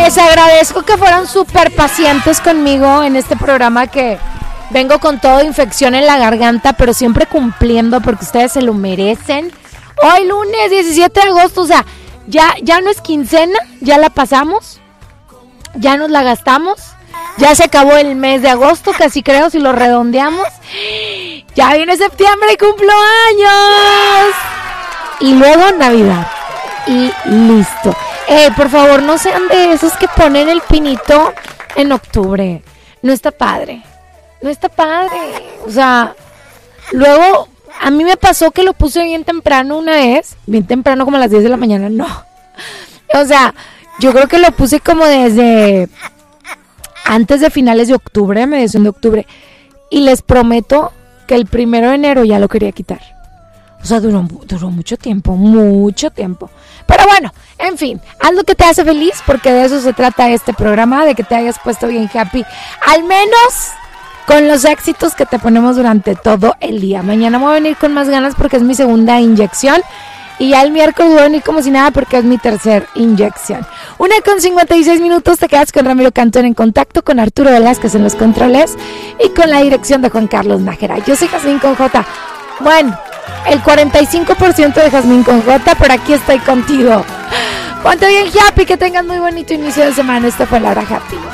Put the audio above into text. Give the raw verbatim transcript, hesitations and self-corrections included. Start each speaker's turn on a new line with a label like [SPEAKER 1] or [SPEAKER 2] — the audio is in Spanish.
[SPEAKER 1] Les agradezco que fueron súper pacientes conmigo en este programa que vengo con todo infección en la garganta, pero siempre cumpliendo porque ustedes se lo merecen. Hoy lunes diecisiete de agosto, o sea, ya, ya no es quincena, ya la pasamos, ya nos la gastamos, ya se acabó el mes de agosto, casi creo, si lo redondeamos. Ya viene septiembre y cumplo años. Y luego Navidad. Y listo. Eh, por favor, no sean de esos que ponen el pinito en octubre. No está padre. No está padre. O sea, luego a mí me pasó que lo puse bien temprano una vez. Bien temprano, como a las diez de la mañana. No. O sea, yo creo que lo puse como desde antes de finales de octubre, mediación de octubre. Y les prometo que el primero de enero ya lo quería quitar. O sea, duró, duró mucho tiempo, mucho tiempo. Pero bueno, en fin, haz lo que te hace feliz, porque de eso se trata este programa, de que te hayas puesto bien happy, al menos con los éxitos que te ponemos durante todo el día. Mañana me voy a venir con más ganas porque es mi segunda inyección. Y ya el miércoles voy a venir como si nada porque es mi tercer inyección. Una con cincuenta y seis minutos, te quedas con Ramiro Cantón en contacto, con Arturo Velázquez en los controles y con la dirección de Juan Carlos Nájera. Yo soy Jazmín con J. Bueno, el cuarenta y cinco por ciento de Jazmín con J, pero aquí estoy contigo. Ponte bien happy, que tengas muy bonito inicio de semana. Esto fue La Hora Happy.